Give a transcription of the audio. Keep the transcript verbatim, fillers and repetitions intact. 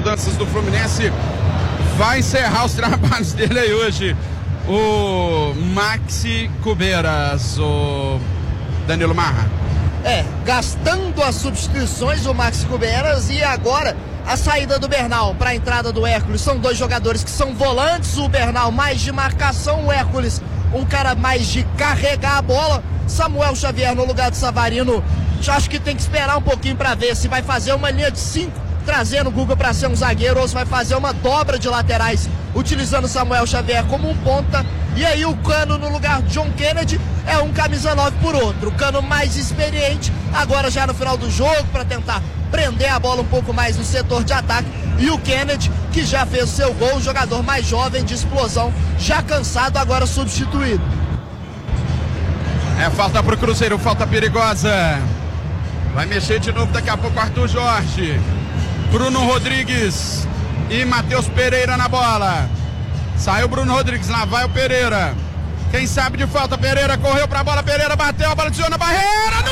mudanças do Fluminense. Vai encerrar os trabalhos dele aí hoje o Maxi Cubeiras, o Danilo Marra. É, gastando as substituições o Maxi Cubeiras e agora a saída do Bernal para a entrada do Hércules. São dois jogadores que são volantes, o Bernal mais de marcação, o Hércules um cara mais de carregar a bola. Samuel Xavier no lugar do Savarino, acho que tem que esperar um pouquinho para ver se vai fazer uma linha de cinco, trazendo o Guga para ser um zagueiro, ou se vai fazer uma dobra de laterais, utilizando o Samuel Xavier como um ponta. E aí o Cano no lugar de John Kennedy é um camisa nove por outro. O Cano mais experiente, agora já no final do jogo, para tentar prender a bola um pouco mais no setor de ataque. E o Kennedy, que já fez o seu gol, um jogador mais jovem, de explosão, já cansado, agora substituído. É falta pro Cruzeiro, falta perigosa. Vai mexer de novo daqui a pouco Arthur Jorge. Bruno Rodrigues e Matheus Pereira na bola. Saiu Bruno Rodrigues, lá vai o Pereira. Quem sabe de falta, Pereira correu pra bola, Pereira bateu, a bola desviou na barreira.